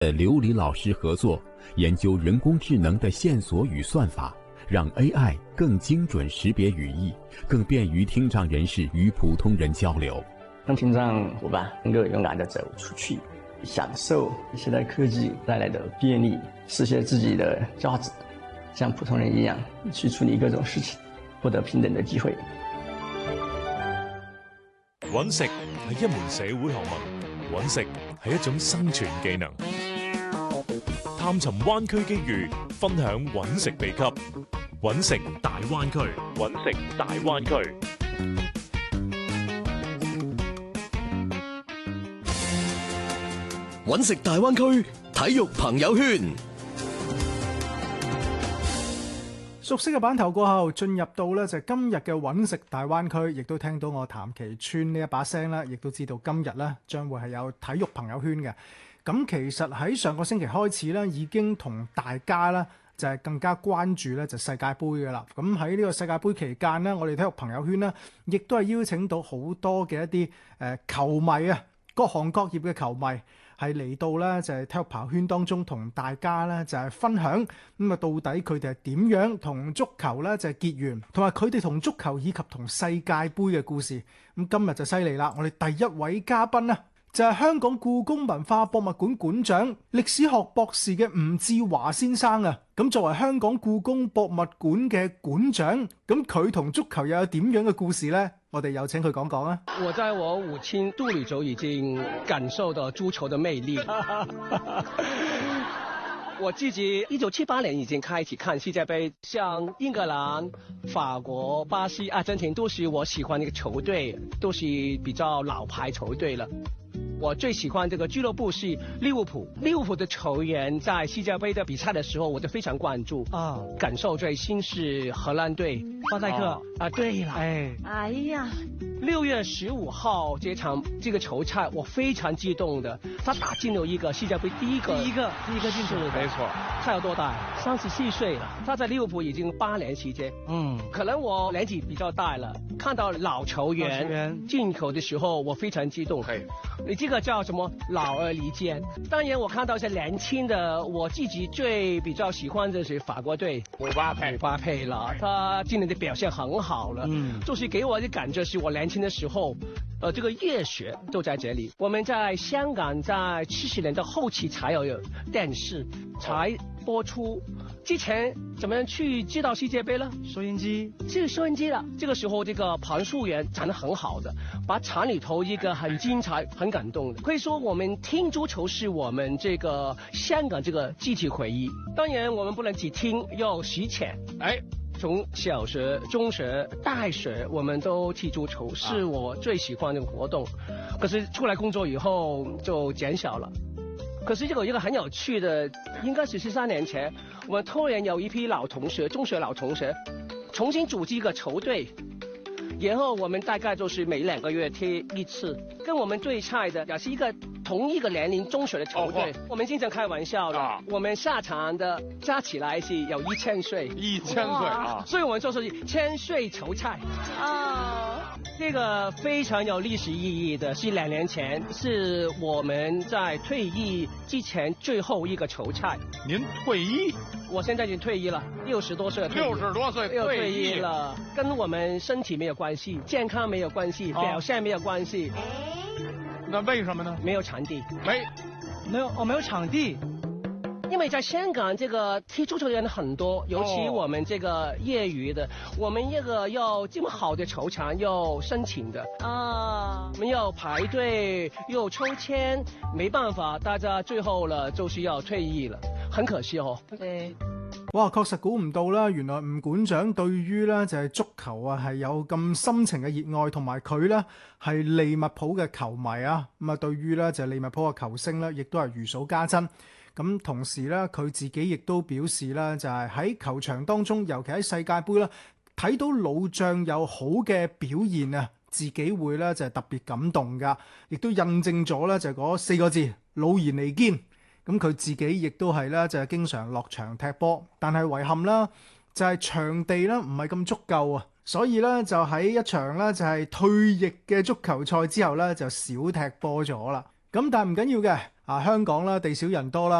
刘李老師合作研究人工智能的線索與算法，讓 AI 更精準識別語義，更便於聽障人士與普通人交流。 讓聽障夥伴能夠勇敢地走出去，享受現代科技帶來的便利，實現自己的價值，像普通人一樣去處理各種事情，獲得平等的機會。 揾食係一門社會學問，揾食係一種生存技能。探尋灣區機遇，分享揾食秘笈。揾食大灣區，揾食大灣區。 揾食大灣區體育朋友圈。 熟悉嘅版頭過後，進入到呢就係今日嘅揾食大灣區，亦都聽到我譚其川呢一把聲啦，亦都知道今日呢將會係有體育朋友圈嘅。咁其實喺上個星期開始咧，已經同大家咧就係更加關注咧就世界盃嘅啦。咁喺呢個世界盃期間呢，我哋體育朋友圈呢，亦都係邀請到好多嘅一啲球迷啊，各行各業嘅球迷係嚟到咧就係體育朋友圈當中同大家咧就係分享咁啊，到底佢哋係點樣同足球咧就係結緣，同埋佢哋同足球以及同世界盃嘅故事。咁今日就犀利啦！我哋第一位嘉賓啊，就係香港故宮文化博物館館長、歷史學博士嘅吳志華先生啊。咁作為香港故宮博物館嘅館長，咁佢同足球又有點樣嘅故事呢？我哋有請佢講講啊。 我在我母親肚裏就已經感受到足球的魅力。我自己1978年已經開始看世界盃，像英格蘭、法國、巴西、阿根廷都是我喜歡的一個球隊，都是比較老牌球隊了。我最喜歡這個俱樂部是利物浦，利物浦的球員在世界盃的比賽的時候，我都非常關注啊。感受最新是荷蘭隊范戴克啊，對了，哎呀，6月15號這個球賽，我非常激動的，他打進了一個世界盃第一個進球，沒錯。他有多大？34歲了。他在利物浦已經8年時間，可能我年紀比較大了，看到老球員進球的時候，我非常激動。你這個叫什麼？老而彌堅。當然，我看到一些年輕的，我自己比較喜歡的是法國隊，姆巴佩了。他今年的表現很好了，就是給我的感覺是我年輕的時候，這個熱血都在這裏。我們在香港在70年的後期才有電視才播出，之前怎麼樣去知道世界盃呢？收音機，是收音機了。這個時候，這個彭淑媛講得很好的，把場裏頭一個很精彩、很感動的。可以說，我們聽足球是我們這個香港這個集體回憶。當然，我們不能只聽，要實踐。從小學、中學、大學，我們都踢足球，是我最喜歡的活動。可是出來工作以後就減少了。可是這個一個很有趣的，應該是13年前，我們突然有一批老同學，中學老同學，重新組織一個球隊，然後我們大概就是每2個月踢一次，跟我們對賽的也是一個同一個年齡中學的球隊。我們經常開玩笑的，我們下場的加起來是有1000歲，1000歲啊，所以我們就是1000歲球賽啊。這個非常有歷史意義的，是2年前，是我們在退役之前最後一個球賽。 您退役？ 我現在已經退役了，60多歲 ，60多歲又退役了，跟我們身體沒有關係，健康沒有關係，表現沒有關係。 那為什麼呢？ 沒有場地， 沒有場地。 因為在香港，這個踢足球的人很多，尤其我們這個業餘的，我們一個要這麼好的球場要申請的啊，我們要排隊又抽籤，沒辦法，大家最後了就是要退役了，很可惜哦。對。 哇，確實估唔到啦！原來吳館長對於咧就係足球啊係有咁深情嘅熱愛，同埋佢咧係利物浦嘅球迷啊，咁啊對於咧就係利物浦嘅球星咧，亦都係如數家珍。咁同時咧，佢自己亦都表示啦，就係喺球場當中，尤其喺世界盃啦，睇到老將有好嘅表現啊，自己會咧就係特別感動噶，亦都印證咗咧就係嗰4個字老而彌堅。咁佢自己亦都係咧就係經常落場踢波，但係遺憾啦，就係場地咧唔係咁足夠啊，所以咧就喺一場咧就係退役嘅足球賽之後咧就少踢波咗啦。咁但係唔緊要嘅。 香港啦，地少人多啦。